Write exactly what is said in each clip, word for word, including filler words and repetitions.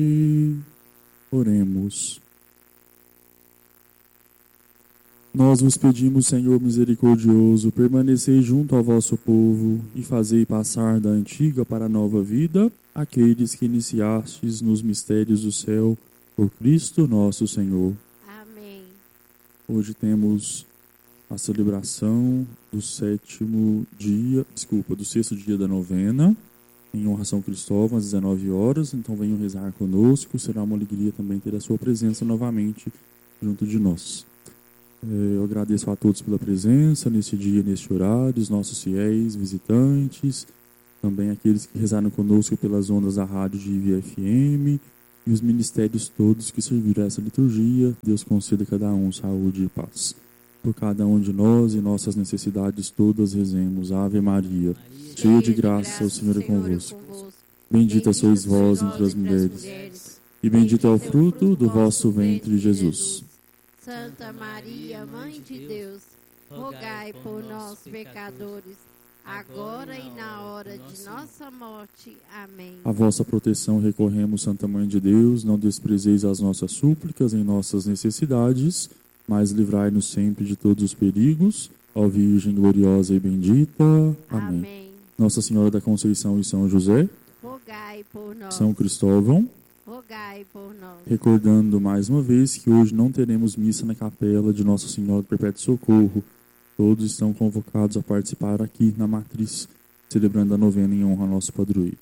Oremos. Nós vos pedimos, Senhor misericordioso, permanecei junto ao vosso povo e fazei passar da antiga para a nova vida aqueles que iniciastes nos mistérios do céu, por Cristo nosso Senhor. Amém. Hoje temos a celebração do sétimo dia, desculpa, do sexto dia da novena, em honra a São Cristóvão, às dezenove horas. Então venham rezar conosco, será uma alegria também ter a sua presença novamente junto de nós. Eu agradeço a todos pela presença neste dia, neste horário, os nossos fiéis, visitantes, também aqueles que rezaram conosco pelas ondas da rádio de I V F M e os ministérios todos que serviram a essa liturgia. Deus conceda a cada um saúde e paz. Por cada um de nós e nossas necessidades todas rezemos. Ave Maria, cheia de graça, o Senhor é convosco. Bendita sois vós entre as mulheres, e bendito é o fruto do vosso ventre, Jesus. Santa Maria, Mãe de Deus, rogai por nós, pecadores, agora e na hora de nossa morte. Amém. A vossa proteção recorremos, Santa Mãe de Deus, não desprezeis as nossas súplicas em nossas necessidades, mas livrai-nos sempre de todos os perigos, ó Virgem gloriosa e bendita. Amém. Amém. Nossa Senhora da Conceição e São José, rogai por nós. São Cristóvão, rogai por nós. Recordando mais uma vez que hoje não teremos missa na capela de Nossa Senhora do Perpétuo Socorro. Todos estão convocados a participar aqui na Matriz, celebrando a novena em honra ao nosso padroeiro.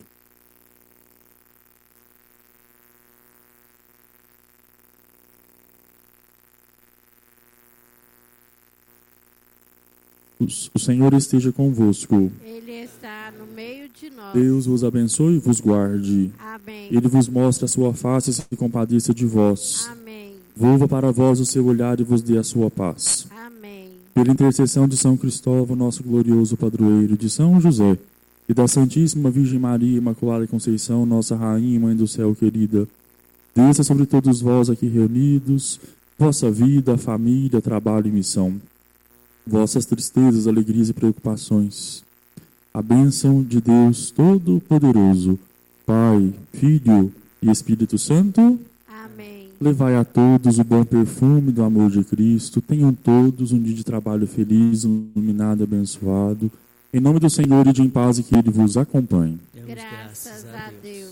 O Senhor esteja convosco. Ele está no meio de nós. Deus vos abençoe e vos guarde. Amém. Ele vos mostre a sua face e se compadeça de vós. Amém. Volva para vós o seu olhar e vos dê a sua paz. Amém. Pela intercessão de São Cristóvão, nosso glorioso padroeiro, de São José e da Santíssima Virgem Maria Imaculada Conceição, nossa Rainha e Mãe do Céu querida, desça sobre todos vós aqui reunidos, vossa vida, família, trabalho e missão, vossas tristezas, alegrias e preocupações. A bênção de Deus Todo-Poderoso, Pai, Filho e Espírito Santo, amém. Levai a todos o bom perfume do amor de Cristo. Tenham todos um dia de trabalho feliz, iluminado e abençoado. Em nome do Senhor e de em paz e que Ele vos acompanhe. Graças a Deus.